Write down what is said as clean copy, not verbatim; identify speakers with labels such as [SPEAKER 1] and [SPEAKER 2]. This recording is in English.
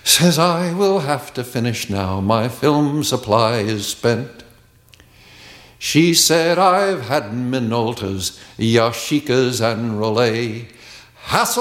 [SPEAKER 1] Says I will have to finish now, my film supply is spent. She said I've had Minoltas, Yashicas and Rollet. Hassle